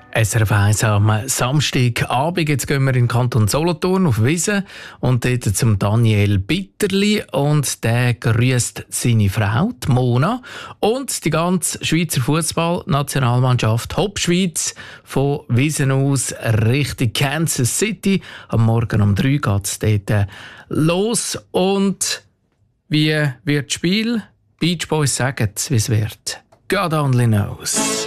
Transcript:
SRF 1 am Samstagabend. Jetzt gehen wir in den Kanton Solothurn auf Wiesen und dort zum Daniel Bitterli. Und der grüßt seine Frau, die Mona, und die ganze Schweizer Fußballnationalmannschaft Hopschweiz von Wiesen aus Richtung Kansas City. Am Morgen um 3 geht es dort los. Und wie wird das Spiel? Beach Boys sagen, wie es wird. God only knows.